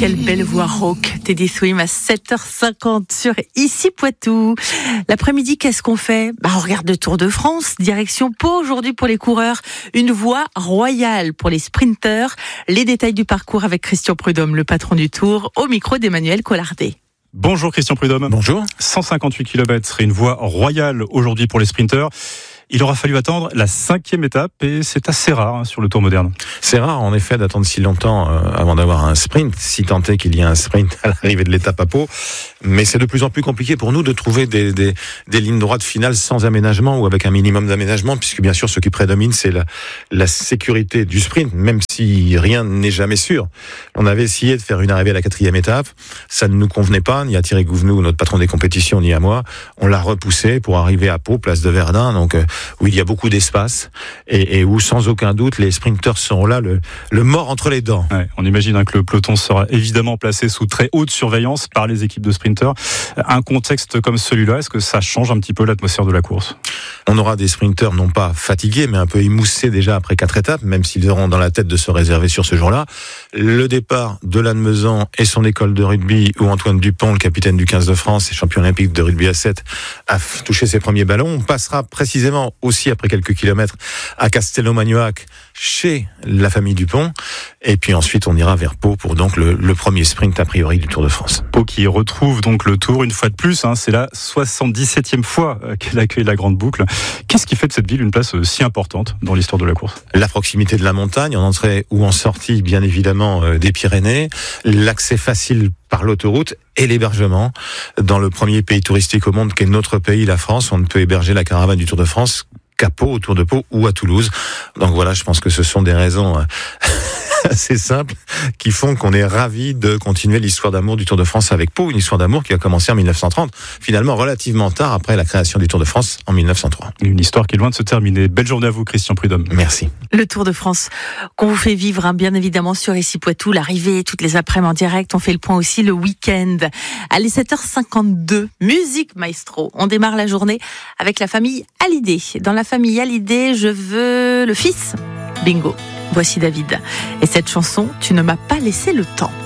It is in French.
quelle belle voix rauque. Teddy Swims à 7h50 sur Ici Poitou. L'après-midi, qu'est-ce qu'on fait ? On regarde le Tour de France, direction Pau aujourd'hui pour les coureurs. Une voie royale pour les sprinteurs. Les détails du parcours avec Christian Prudhomme, le patron du Tour, au micro d'Emmanuel Collardet. Bonjour Christian Prudhomme. Bonjour. 158 km et une voie royale aujourd'hui pour les sprinteurs. Il aura fallu attendre la 5e étape et c'est assez rare sur le Tour moderne. C'est rare en effet d'attendre si longtemps avant d'avoir un sprint, si tant est qu'il y a un sprint à l'arrivée de l'étape à Pau. Mais c'est de plus en plus compliqué pour nous de trouver des lignes droites finales sans aménagement ou avec un minimum d'aménagement, puisque bien sûr ce qui prédomine c'est la sécurité du sprint, même si rien n'est jamais sûr. On avait essayé de faire une arrivée à la 4e étape, ça ne nous convenait pas, ni à Thierry Gouvenou, notre patron des compétitions, ni à moi. On l'a repoussé pour arriver à Pau, place de Verdun, donc où il y a beaucoup d'espace et où sans aucun doute les sprinteurs seront là, le mort entre les dents. Ouais, on imagine que le peloton sera évidemment placé sous très haute surveillance par les équipes de sprinteurs. Un contexte comme celui-là, est-ce que ça change un petit peu l'atmosphère de la course ? On aura des sprinteurs non pas fatigués, mais un peu émoussés déjà après 4 étapes, même s'ils auront dans la tête de se réserver sur ce jour-là. Le départ de Lannemezan et son école de rugby, où Antoine Dupont, le capitaine du 15 de France et champion olympique de rugby à 7, a touché ses premiers ballons. On passera précisément aussi après quelques kilomètres à Castelnau-Magnoac chez la famille Dupont, et puis ensuite on ira vers Pau pour donc le premier sprint a priori du Tour de France. Pau qui retrouve donc le Tour une fois de plus, c'est la 77e fois qu'elle accueille la Grande Boucle. Qu'est-ce qui fait de cette ville une place si importante dans l'histoire de la course ? La proximité de la montagne, en entrée ou en sortie bien évidemment des Pyrénées, l'accès facile par l'autoroute et l'hébergement. Dans le premier pays touristique au monde qu'est notre pays, la France, on ne peut héberger la caravane du Tour de France qu'à Pau, autour de Pau ou à Toulouse. Donc voilà, je pense que ce sont des raisons assez simples qui font qu'on est ravis de continuer l'histoire d'amour du Tour de France avec Pau, une histoire d'amour qui a commencé en 1930, finalement relativement tard après la création du Tour de France en 1903. Une histoire qui est loin de se terminer. Belle journée à vous Christian Prudhomme. Merci. Le Tour de France qu'on vous fait vivre bien évidemment sur Ici Poitou, l'arrivée toutes les après-midi en direct, on fait le point aussi le week-end. Allez, 7h52, musique maestro. On démarre la journée avec la famille Hallyday. Dans la famille Hallyday, je veux le fils. Bingo. Voici David. Et cette chanson, Tu ne m'as pas laissé le temps.